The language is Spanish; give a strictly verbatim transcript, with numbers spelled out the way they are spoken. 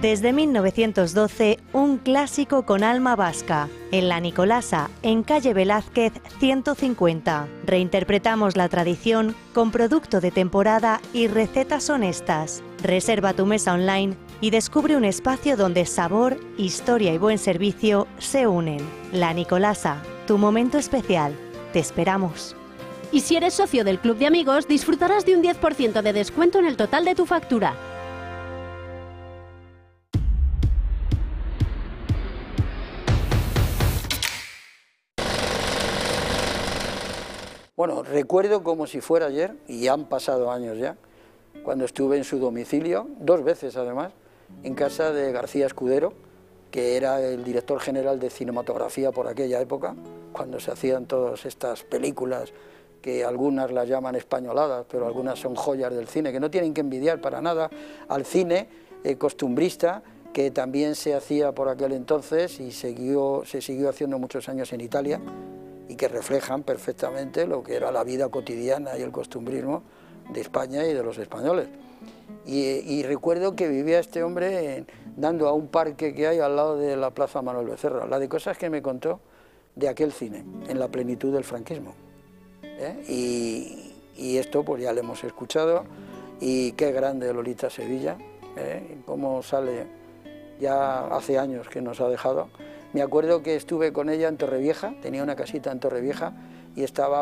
Desde mil novecientos doce, un clásico con alma vasca. En La Nicolasa, en calle Velázquez ciento cincuenta. Reinterpretamos la tradición con producto de temporada y recetas honestas. Reserva tu mesa online y descubre un espacio donde sabor, historia y buen servicio se unen. La Nicolasa, tu momento especial. Te esperamos. Y si eres socio del Club de Amigos, disfrutarás de un diez por ciento de descuento en el total de tu factura. Bueno, recuerdo como si fuera ayer, y han pasado años ya, cuando estuve en su domicilio, dos veces además, en casa de García Escudero, que era el director general de cinematografía por aquella época, cuando se hacían todas estas películas, que algunas las llaman españoladas, pero algunas son joyas del cine, que no tienen que envidiar para nada al cine eh, costumbrista, que también se hacía por aquel entonces y siguió, se siguió haciendo muchos años en Italia, y que reflejan perfectamente lo que era la vida cotidiana y el costumbrismo de España y de los españoles. Y, y recuerdo que vivía este hombre en, dando a un parque que hay al lado de la Plaza Manuel Becerra, la de cosas que me contó de aquel cine, en la plenitud del franquismo. ¿Eh? Y, y esto pues ya lo hemos escuchado, y qué grande Lolita Sevilla, ¿eh? Cómo sale, ya hace años que nos ha dejado. Me acuerdo que estuve con ella en Torrevieja, tenía una casita en Torrevieja y estaba